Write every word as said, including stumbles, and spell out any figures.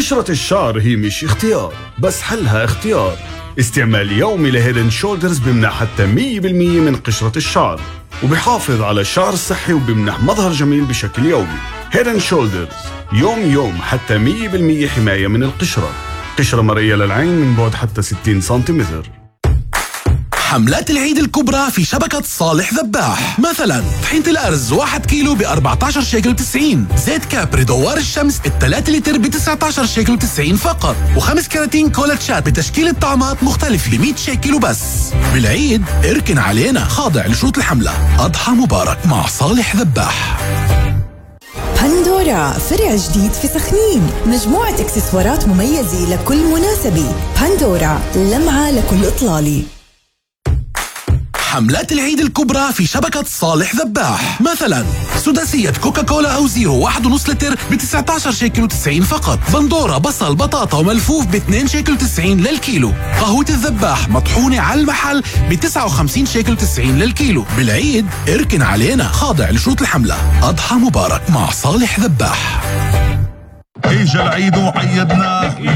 قشرة الشعر هي مش اختيار، بس حلها اختيار. استعمال يومي لهيد اند شولدرز بمنع حتى مية بالمية من قشرة الشعر، وبيحافظ على الشعر الصحي وبمنح مظهر جميل بشكل يومي. هيد اند شولدرز يوم يوم حتى مية بالمية حماية من القشرة. قشرة مرئية للعين من بعد حتى ستين سنتيمتر. حملات العيد الكبرى في شبكة صالح ذباح. مثلا طحينة الأرز واحد كيلو ب أربعة عشر شيكل وتسعين، زيت كابري دوار الشمس الثلاثة لتر ب تسعة عشر شيكل وتسعين فقط، وخمس كراتين كولاتشات بتشكيلة طعمات مختلفة ب مية شيكل وبس. بالعيد اركن علينا، خاضع لشروط الحملة. أضحى مبارك مع صالح ذباح. بندورا فرع جديد في سخنين، مجموعة اكسسوارات مميزة لكل مناسبة. بندورا لمعة لكل إطلالي. حملات العيد الكبرى في شبكة صالح ذباح. مثلا سداسية كوكاكولا أو زيرو واحد ونص لتر ب تسعة عشر شيكل وتسعين فقط. بندورة بصل بطاطا وملفوف ب اثنين شيكل وتسعين للكيلو. قهوة الذباح مطحونة على المحل ب تسعة وخمسين شيكل وتسعين للكيلو. بالعيد اركن علينا، خاضع لشروط الحملة. أضحى مبارك مع صالح ذباح. اجا العيد وعيدنا